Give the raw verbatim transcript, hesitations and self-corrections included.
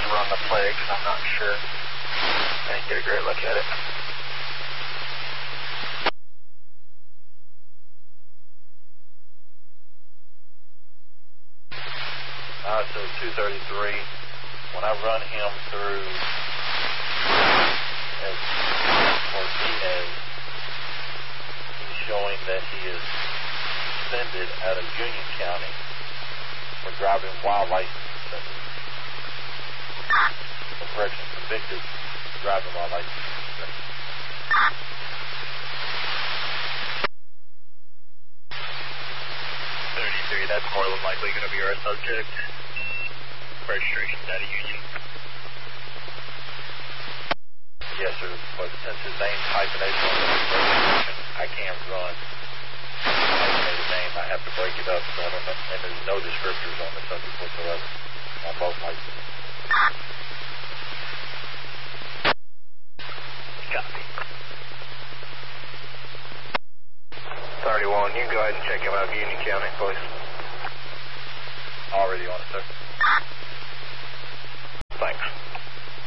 just run the play because I'm not sure. I didn't get a great look at it. I S O two thirty-three, when I run him through as Martinez, he's showing that he is suspended out of Union County for driving while licensed suspended. For correction, convicted driving while licensed suspended. thirty-three, that's more than likely going to be our subject. Registration's out of Union. Yes, sir, but since his name's hyphenated on the registration, I can't run hyphenated name. I have to break it up, so I don't know, and there's no descriptors on the subject whatsoever on both licenses. Copy. thirty-one, you can go ahead and check him out of Union County, please. Already on it, sir. Thanks.